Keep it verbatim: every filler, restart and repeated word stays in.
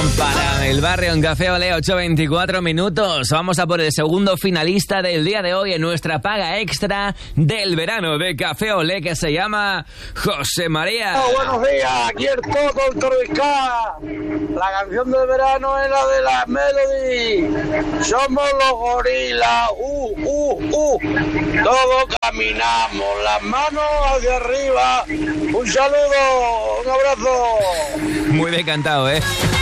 Para el barrio en Café Olé, ocho veinticuatro minutos. Vamos a por el segundo finalista del día de hoy en nuestra paga extra del verano de Café Olé, que se llama José María. Oh, buenos días, aquí el Toto, el Torrisca. La canción del verano es la de la Melody. Somos los gorilas, uh, uh, uh. Todos caminamos, las manos hacia arriba. Un saludo, un abrazo. Muy bien cantado, ¿eh?